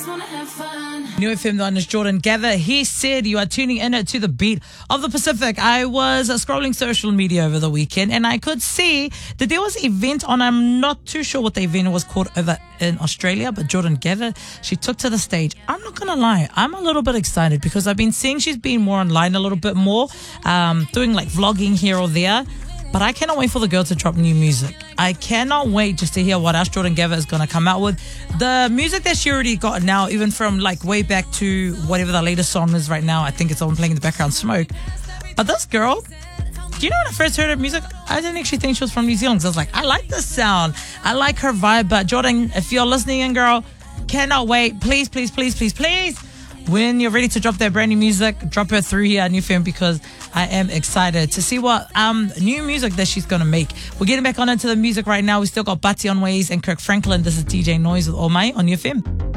New FM, the honest Jordan Gather. He said you are tuning in to the beat of the Pacific. I was scrolling social media over the weekend and I could see that there was an event on. I'm not too sure what the event was called over in Australia, but Jordan Gather, she took to the stage. I'm not going to lie, I'm a little bit excited because I've been seeing she's been more online a little bit more, doing like vlogging here or there. But I cannot wait for the girl to drop new music. I cannot wait just to hear what else Jordan Gather is going to come out with. The music that she already got now, even from like way back to whatever the latest song is right now, I think it's on playing in the background, Smoke. But this girl, do you know when I first heard her music, I didn't actually think she was from New Zealand. So I was like, I like this sound. I like her vibe. But Jordan, if you're listening in, girl, cannot wait. Please, please, please, please, please. When you're ready to drop that brand new music, drop her through here at New FM because I am excited to see what new music that she's going to make. We're getting back on into the music right now. We still got Batty on Ways and Kirk Franklin. This is DJ Noise with All My on New FM.